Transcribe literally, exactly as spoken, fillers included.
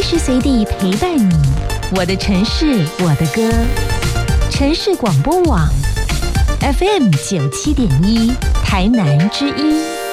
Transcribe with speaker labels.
Speaker 1: 时随地陪伴你。我的城市，我的歌。城市广播网 F M 九七点一，台南之音。